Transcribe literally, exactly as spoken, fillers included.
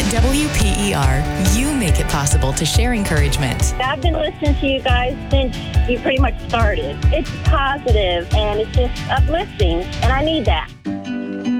W P E R, you make it possible to share encouragement. I've been listening to you guys since you pretty much started. It's positive and it's just uplifting, and I need that.